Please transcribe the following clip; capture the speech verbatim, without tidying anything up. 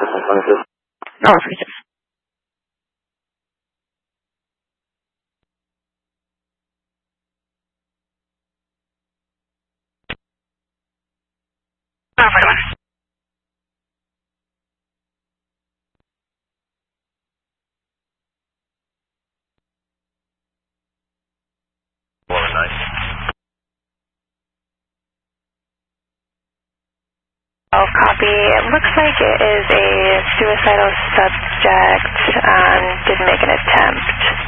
No, escuchas. No, perdón. Oh, copy. It looks like it is a suicidal subject and did make an attempt.